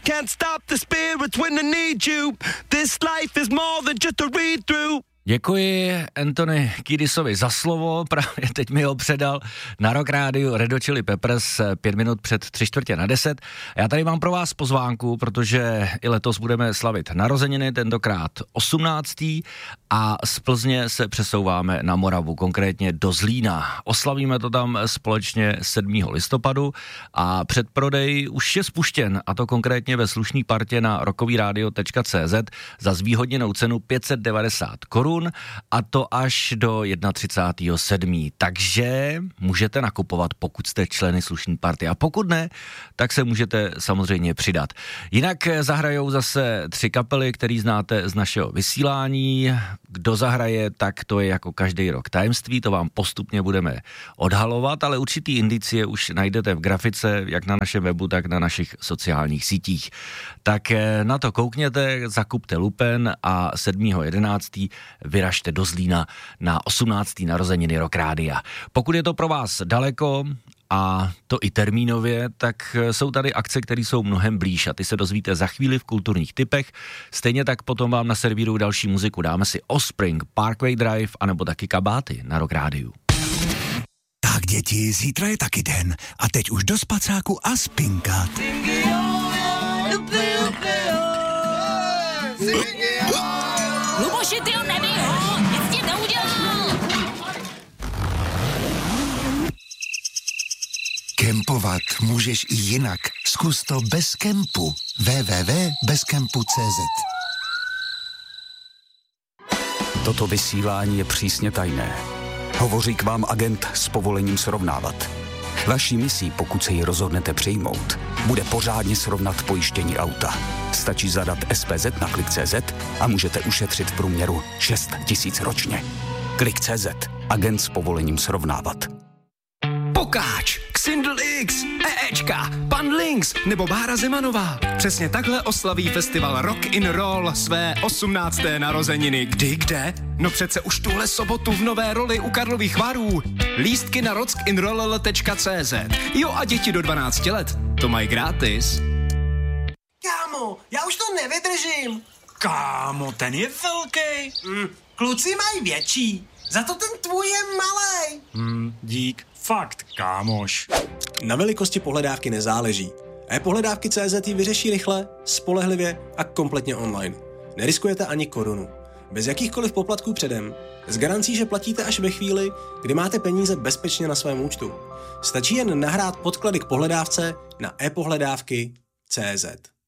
Can't stop the spirits when I need you. This life is more than just a read-through. Děkuji Anthony Kiddisovi za slovo, právě teď mi ho předal na Rock Rádiu Red Hot Chili Peppers 5 minut před 9:45. Já tady mám pro vás pozvánku, protože i letos budeme slavit narozeniny, tentokrát 18. a z Plzně se přesouváme na Moravu, konkrétně do Zlína. Oslavíme to tam společně 7. listopadu a předprodej už je spuštěn, a to konkrétně ve slušný partě na rockovyradio.cz za zvýhodněnou cenu 590 korun, a to až do 31.7. Takže můžete nakupovat, pokud jste členy slušný party, a pokud ne, tak se můžete samozřejmě přidat. Jinak zahrajou zase 3 kapely, který znáte z našeho vysílání. Kdo zahraje, tak to je jako každý rok tajemství, to vám postupně budeme odhalovat, ale určitý indicie už najdete v grafice, jak na našem webu, tak na našich sociálních sítích. Tak na to koukněte, zakupte lupen a 7.11. vyražte do Zlína na 18. narozeniny Rock Rádia. Pokud je to pro vás daleko, a to i termínově, tak jsou tady akce, které jsou mnohem blíž a ty se dozvíte za chvíli v kulturních tipech. Stejně tak potom vám naservíruju další muziku. Dáme si Offspring, Parkway Drive, anebo taky Kabáty na Rock Rádiu. Tak děti, zítra je taky den a teď už do spacáku a spinkat. Luboši, ty ho nebij ho, nic ti neudělal. Kempovat můžeš i jinak. Zkus to bez kempu. www.bezkempu.cz. Toto vysílání je přísně tajné. Hovoří k vám agent s povolením srovnávat. Vaší misí, pokud se ji rozhodnete přijmout, bude pořádně srovnat pojištění auta. Stačí zadat SPZ na Klik.cz a můžete ušetřit v průměru 6 000 ročně. Klik.cz. Agent s povolením srovnávat. Pokáč, Xindl X, EEčka, Pan Links nebo Bára Zemanová. Přesně takhle oslaví festival Rock in Roll své 18. narozeniny. Kdy, kde? No přece už tuhle sobotu v Nové Roli u Karlových Varů. Lístky na rockinroll.cz. Jo, a děti do 12 let to mají gratis. Kámo, já už to nevydržím. Kámo, ten je velký. Kluci mají větší, za to ten tvůj je malej. Dík. Fakt, kámoš. Na velikosti pohledávky nezáleží. E-pohledávky.cz ji vyřeší rychle, spolehlivě a kompletně online. Neriskujete ani korunu. Bez jakýchkoliv poplatků předem. S garancí, že platíte až ve chvíli, kdy máte peníze bezpečně na svém účtu. Stačí jen nahrát podklady k pohledávce na e-pohledávky.cz.